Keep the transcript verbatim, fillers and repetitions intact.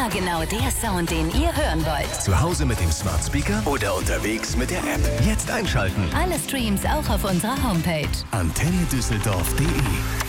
Immer genau der Sound, den ihr hören wollt. Zu Hause mit dem Smart Speaker oder unterwegs mit der App. Jetzt einschalten. Alle Streams auch auf unserer Homepage. antenne düsseldorf punkt de